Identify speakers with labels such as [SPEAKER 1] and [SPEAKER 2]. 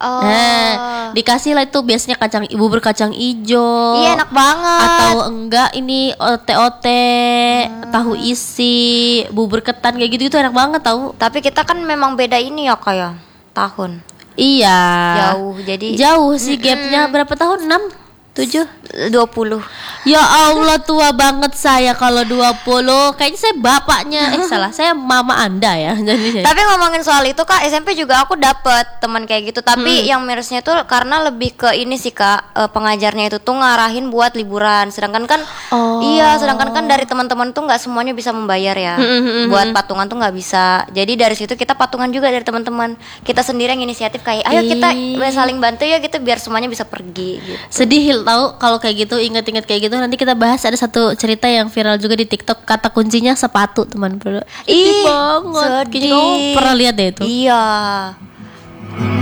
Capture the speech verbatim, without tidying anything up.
[SPEAKER 1] Oh.
[SPEAKER 2] Nah, dikasih lah itu biasanya kacang bubur kacang ijo.
[SPEAKER 1] Iya enak banget.
[SPEAKER 2] Atau enggak ini ote-ote, hmm. tahu isi, bubur ketan kayak gitu itu enak banget tahu.
[SPEAKER 1] Tapi kita kan memang beda ini ya kayak tahun.
[SPEAKER 2] Iya.
[SPEAKER 1] Jauh jadi.
[SPEAKER 2] Jauh sih gapnya berapa tahun? enam tujuh
[SPEAKER 1] dua puluh.
[SPEAKER 2] Ya Allah tua banget saya kalau dua puluh. Kayaknya saya bapaknya Eh salah, saya mama Anda ya. Jadi
[SPEAKER 1] Tapi ngomongin soal itu Kak, S M P juga aku dapet teman kayak gitu. Tapi hmm. yang mirisnya tuh karena lebih ke ini sih Kak, uh, pengajarnya itu tuh ngarahin buat liburan. Sedangkan kan
[SPEAKER 2] oh.
[SPEAKER 1] Iya sedangkan kan dari teman-teman tuh gak semuanya bisa membayar ya. Buat patungan tuh gak bisa. Jadi dari situ kita patungan juga dari teman-teman. Kita sendiri yang inisiatif kayak ayo kita saling bantu ya gitu biar semuanya bisa pergi gitu.
[SPEAKER 2] Sedih tahu kalau kayak gitu, inget-inget kayak gitu. Nanti kita bahas ada satu cerita yang viral juga di TikTok, kata kuncinya sepatu teman bro.
[SPEAKER 1] Ih
[SPEAKER 2] banget. Kayaknya kamu pernah lihat deh itu.
[SPEAKER 1] Iya.